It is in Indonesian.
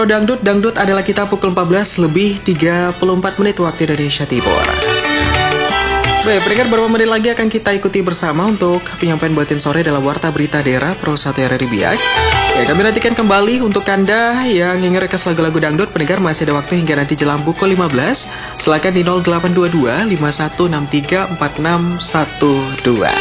Dangdut adalah kita pukul 14 lebih 34 menit waktu Indonesia Timur. Baik, pendengar, beberapa menit lagi akan kita ikuti bersama untuk penyampaian buletin sore dalam Warta Berita Daerah Pro 1 RRI Biak. Ya, kami nantikan kembali untuk Anda yang ingin request lagu-lagu dangdut, pendengar, masih ada waktu hingga nanti jelang pukul 15. Silakan di 0822 5163 4612.